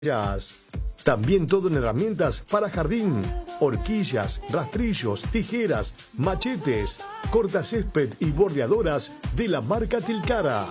También todo en herramientas para jardín, horquillas, rastrillos, tijeras, machetes, cortacésped y bordeadoras de la marca Tilcara.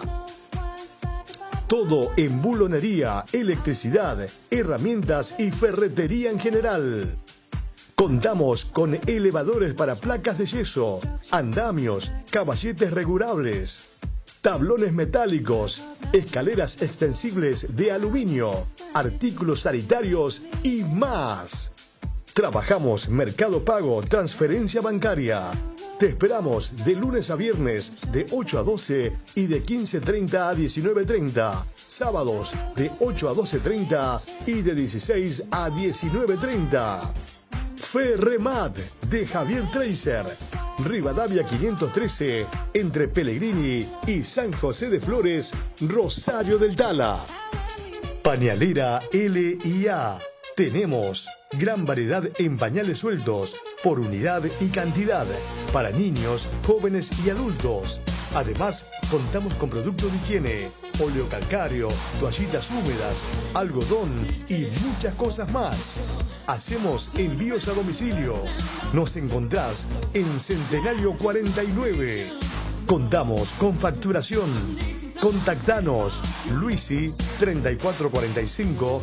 Todo en bulonería, electricidad, herramientas y ferretería en general. Contamos con elevadores para placas de yeso, andamios, caballetes regulables, tablones metálicos, escaleras extensibles de aluminio, artículos sanitarios y más. Trabajamos Mercado Pago, transferencia bancaria. Te esperamos de lunes a viernes de 8 a 12 y de 15:30 a 19:30. Sábados de 8 a 12:30 y de 16 a 19:30. Ferremat de Javier Tracer. Rivadavia 513, entre Pellegrini y San José de Flores, Rosario del Tala. Pañalera L&A. Tenemos gran variedad en pañales sueltos, por unidad y cantidad, para niños, jóvenes y adultos. Además, contamos con productos de higiene, óleo calcáreo, toallitas húmedas, algodón y muchas cosas más. Hacemos envíos a domicilio. Nos encontrás en Centenario 49. Contamos con facturación. Contactanos Luisi 3445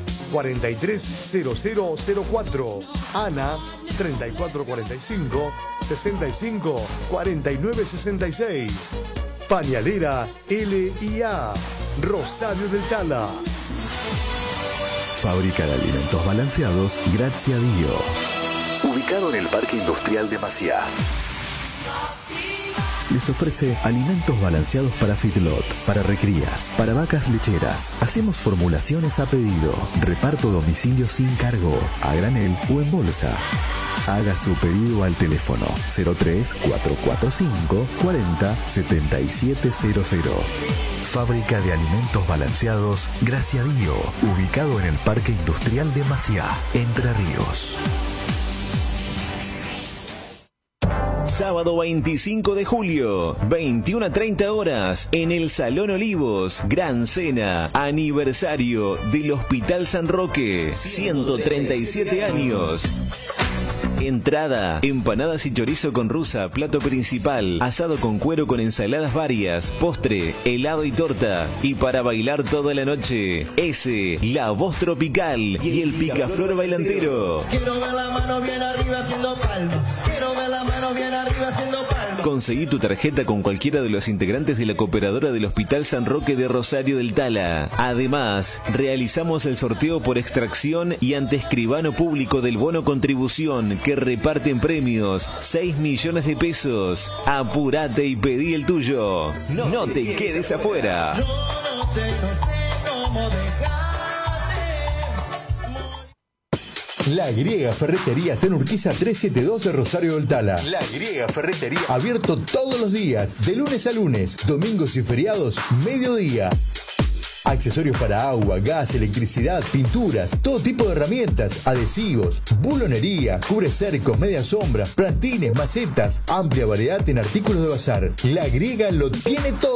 430004, Ana 3445 65 49 66. Pañalera L&A, Rosario del Tala. Fábrica de alimentos balanceados Grazie a Dio. Ubicado en el Parque Industrial de Maciá. Les ofrece alimentos balanceados para feedlot, para recrías, para vacas lecheras. Hacemos formulaciones a pedido, reparto a domicilio sin cargo, a granel o en bolsa. Haga su pedido al teléfono 03445 40 7700. Fábrica de alimentos balanceados Grazie a Dio, ubicado en el Parque Industrial de Maciá, Entre Ríos. Sábado 25 de julio, 21 a 30 horas, en el Salón Olivos, gran cena, aniversario del Hospital San Roque, 137 años. Entrada, empanadas y chorizo con rusa, plato principal, asado con cuero con ensaladas varias, postre, helado y torta. Y para bailar toda la noche, ese, la voz tropical y el picaflor bailantero. Quiero ver la mano bien arriba haciendo palma. Quiero ver la mano bien arriba haciendo palma. Conseguí tu tarjeta con cualquiera de los integrantes de la cooperadora del Hospital San Roque de Rosario del Tala. Además, realizamos el sorteo por extracción y ante escribano público del bono contribución que reparten premios, 6 millones de pesos. Apúrate y pedí el tuyo. No te quedes afuera. Yo no sé cómo dejarte. La Griega Ferretería está en Urquiza 372 de Rosario del Tala. La Griega Ferretería, abierto todos los días, de lunes a lunes, domingos y feriados, mediodía. Accesorios para agua, gas, electricidad, pinturas, todo tipo de herramientas, adhesivos, bulonería, cubre cercos, medias sombras, plantines, macetas, amplia variedad en artículos de bazar. La Griega lo tiene todo.